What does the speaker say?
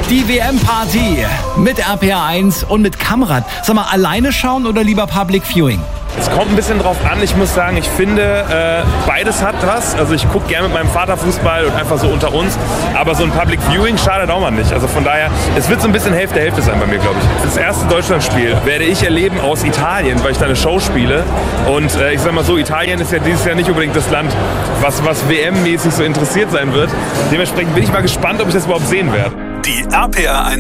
Die WM-Party mit RPR1 und mit Kamrat. Sag mal, alleine schauen oder lieber Public Viewing? Es kommt ein bisschen drauf an. Ich muss sagen, ich finde, beides hat was. Also ich gucke gerne mit meinem Vater Fußball und einfach so unter uns. Aber so ein Public Viewing schadet auch mal nicht. Also von daher, es wird so ein bisschen Hälfte sein bei mir, glaube ich. Das erste Deutschlandspiel werde ich erleben aus Italien, weil ich da eine Show spiele. Und ich sag mal so, Italien ist ja dieses Jahr nicht unbedingt das Land, was WM-mäßig so interessiert sein wird. Dementsprechend bin ich mal gespannt, ob ich das überhaupt sehen werde. Die RPR1